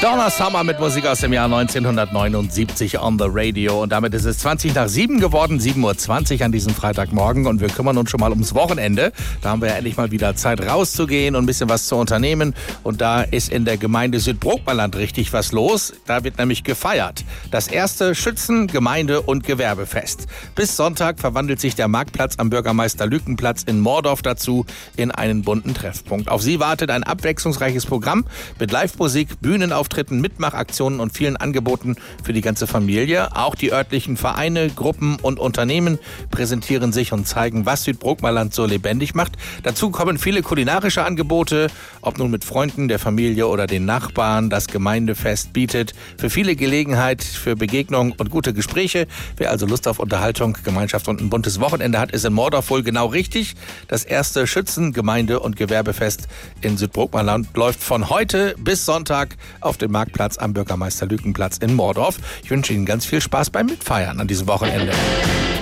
Donna Summer mit Musik aus dem Jahr 1979 on the Radio. Und damit ist es 20 nach 7 geworden, 7:20 Uhr an diesem Freitagmorgen. Und wir kümmern uns schon mal ums Wochenende. Da haben wir ja endlich mal wieder Zeit rauszugehen und ein bisschen was zu unternehmen. Und da ist in der Gemeinde Südbrookmerland richtig was los. Da wird nämlich gefeiert. Das erste Schützen-, Gemeinde- und Gewerbefest. Bis Sonntag verwandelt sich der Marktplatz am Bürgermeister-Lüken-Platz in Mordorf dazu in einen bunten Treffpunkt. Auf Sie wartet ein abwechslungsreiches Programm mit Live-Musik, Bühnenauftritten, Mitmachaktionen und vielen Angeboten für die ganze Familie. Auch die örtlichen Vereine, Gruppen und Unternehmen präsentieren sich und zeigen, was Südbrookmerland so lebendig macht. Dazu kommen viele kulinarische Angebote, ob nun mit Freunden, der Familie oder den Nachbarn. Das Gemeindefest bietet für viele Gelegenheit für Begegnungen und gute Gespräche. Wer also Lust auf Unterhaltung, Gemeinschaft und ein buntes Wochenende hat, ist in Mordorf wohl genau richtig. Das erste Schützen-, Gemeinde- und Gewerbefest in Südbrookmerland läuft von heute bis Sonntag auf dem Marktplatz am Bürgermeister-Lüken-Platz in Mordorf. Ich wünsche Ihnen ganz viel Spaß beim Mitfeiern an diesem Wochenende.